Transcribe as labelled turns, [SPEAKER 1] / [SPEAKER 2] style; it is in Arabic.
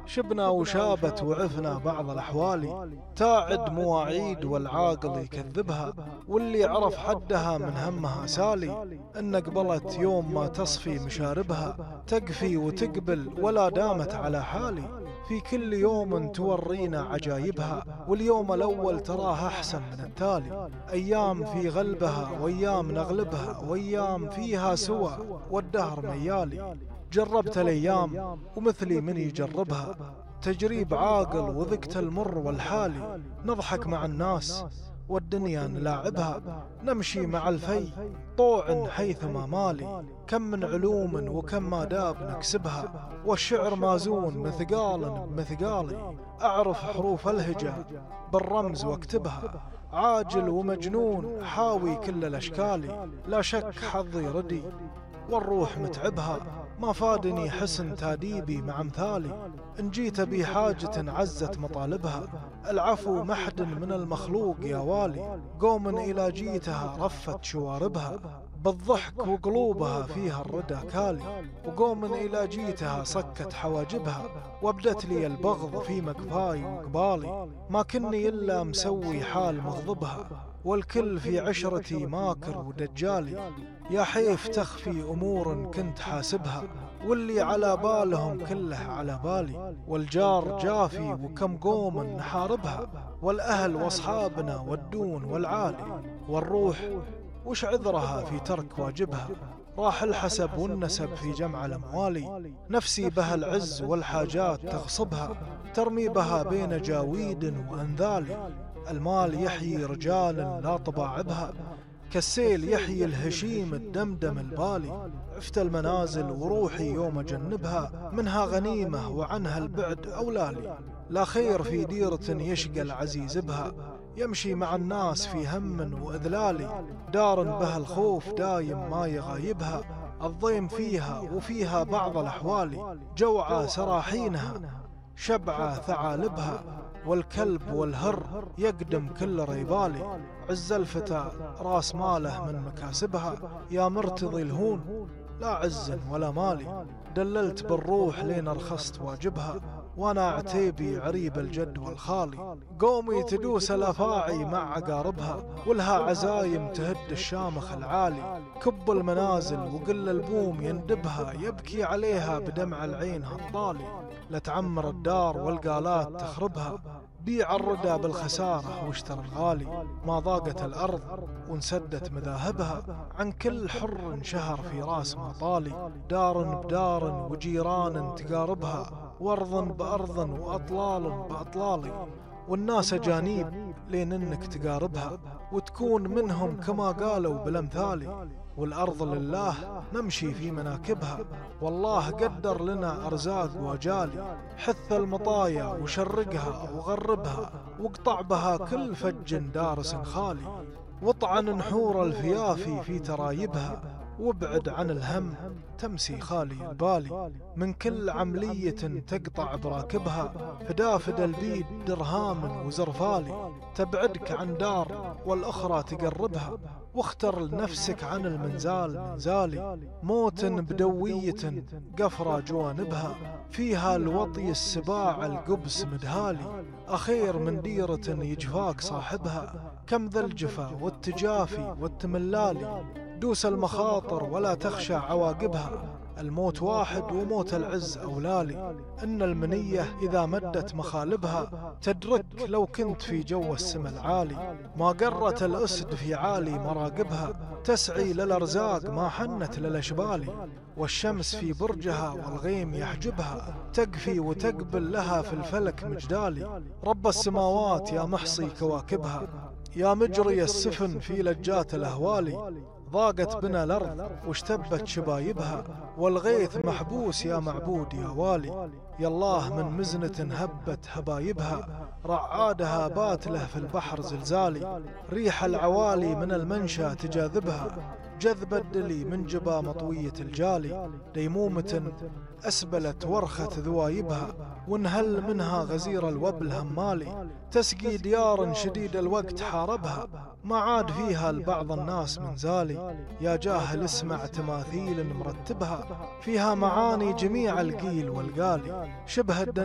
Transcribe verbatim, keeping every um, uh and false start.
[SPEAKER 1] شبنا وشابت وعفنا بعض الأحوال، تاعد مواعيد والعاقل يكذبها، واللي عرف حدها من همها سالي، إن قبلت يوم ما تصفي مشاربها، تقفي وتقبل ولا دامت على حالي، في كل يوم تورينا عجايبها، واليوم الأول تراه أحسن من التالي، أيام في غلبها وأيام نغلبها، وأيام فيها سوى والدهر ميالي. جربت الأيام ومثلي من يجربها، تجريب عاقل وذقت المر والحالي، نضحك مع الناس والدنيا نلاعبها، نمشي مع الفي طوع حيثما مالي، كم من علوم وكم آداب نكسبها، والشعر مازون مثقال بمثقالي، أعرف حروف الهجا بالرمز واكتبها، عاجل ومجنون حاوي كل الأشكال، لا شك حظي ردي والروح متعبها، ما فادني حسن تاديبي مع امثالي، إن جيت بي حاجة عزت مطالبها، العفو محد من المخلوق يا والي، قوم إلى جيتها رفت شواربها، بالضحك وقلوبها فيها الردى كالي، وقوم إلى جيتها صكت حواجبها، وابدت لي البغض في مقفاي وقبالي، ما كني إلا مسوي حال مغضبها، والكل في عشرتي ماكر ودجالي، يا حيف تخفي أمور كنت حاسبها، واللي على بالهم كله على بالي، والجار جافي وكم قوم نحاربها، والأهل واصحابنا والدون والعالي، والروح وش عذرها في ترك واجبها، راح الحسب والنسب في جمع الأموالي، نفسي بها العز والحاجات تغصبها، ترمي بها بين جاويد وأنذالي، المال يحيي رجال لا طباع بها، كالسيل يحيي الهشيم الدمدم البالي، عفت المنازل وروحي يوم أجنبها، منها غنيمة وعنها البعد أولالي، لا خير في ديرة يشقى العزيز بها، يمشي مع الناس في هم وإذلالي، دار بها الخوف دايم ما يغايبها، الضيم فيها وفيها بعض الأحوال، جوعى سراحينها شبعى ثعالبها، والكلب والهر يقدم كل ريبالي، عز الفتى راس ماله من مكاسبها، يا مرتضي الهون لا عز ولا مالي، دللت بالروح لين رخصت واجبها، وانا عتيبي عريب الجد والخالي، قومي تدوس الافاعي مع عقاربها، ولها عزايم تهد الشامخ العالي، كب المنازل وقل البوم يندبها، يبكي عليها بدمع العين هالطالي، لتعمر الدار والقالات تخربها، بيع الردى بالخسارة واشترى الغالي، ما ضاقت الأرض وانسدت مذاهبها، عن كل حر شهر في راس مطالي، دار بدار وجيران تقاربها، وارض بأرض وأطلال بأطلالي، والناس جانيب لين انك تقاربها، وتكون منهم كما قالوا بالامثال، والأرض لله نمشي في مناكبها، والله قدر لنا أرزاق وجالي، حث المطايا وشرقها وغربها، واقطع بها كل فج دارس خالي، واطعن نحور الفيافي في ترايبها، وابعد عن الهم تمسي خالي البالي، من كل عملية تقطع براكبها، فدافد البيد درهام وزرفالي، تبعدك عن دار والأخرى تقربها، واختر لنفسك عن المنزال منزالي، موت بدوية قفرة جوانبها، فيها الوطي السباع القبس مدهالي، أخير من ديرة يجفاك صاحبها، كم ذا الجفا والتجافي والتملالي، دوس المخاطر ولا تخشى عواقبها، الموت واحد وموت العز أولالي، إن المنية إذا مدت مخالبها تدرك لو كنت في جو السما العالي، ما قرت الأسد في عالي مراقبها، تسعي للأرزاق ما حنت للأشبال، والشمس في برجها والغيم يحجبها، تقفي وتقبل لها في الفلك مجدالي، رب السماوات يا محصي كواكبها، يا مجري السفن في لجات الأهوالي، ضاقت بنا الأرض واشتبت شبايبها، والغيث محبوس يا معبود يا والي، يا الله من مزنة هبت هبايبها، رعادها بات له في البحر زلزالي، ريح العوالي من المنشى تجاذبها، جذب الدلي من جبا مطوية الجالي، ديمومة أسبلت ورخت ذوايبها، وانهل منها غزير الوبل همالي، تسقي ديار شديد الوقت حاربها، ما عاد فيها لبعض الناس منزالي، يا جاهل اسمع تماثيل مرتبها، فيها معاني جميع القيل والقالي، شبه الدنيا